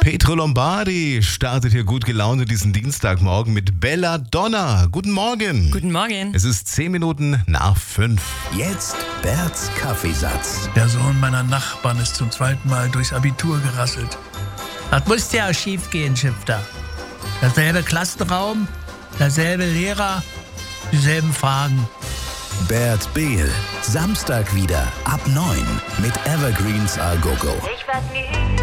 Pietro Lombardi startet hier gut gelaunt diesen Dienstagmorgen mit Belladonna. Guten Morgen. Guten Morgen. Es ist 10 Minuten nach 5. Jetzt Berts Kaffeesatz. Der Sohn meiner Nachbarn ist zum zweiten Mal durchs Abitur gerasselt. Das musste ja schief gehen, Schifter. Derselbe Klassenraum, derselbe Lehrer, dieselben Fragen. Bert Behl. Samstag wieder ab 9 mit Evergreens A Go Go. Ich werd nie